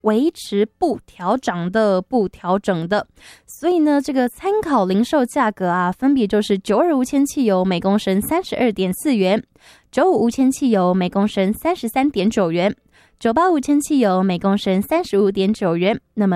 维持不调涨的，不调整的。所以呢，这个参考零售价格啊，分别就是92无铅汽油每公升 32.4 元，95无铅汽油每公升 33.9 元，98无铅汽油每公升 35.9 元。那么